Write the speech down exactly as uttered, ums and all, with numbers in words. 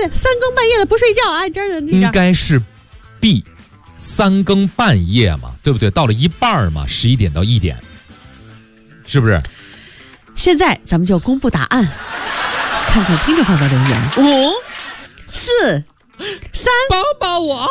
夜三更半夜的不睡觉啊，这儿应该是 B， 三更半夜嘛，对不对？到了一半嘛，十一点到一点，是不是？ 现在咱们就公布答案，看看听众朋友的留言。五、四、三， 帮帮我！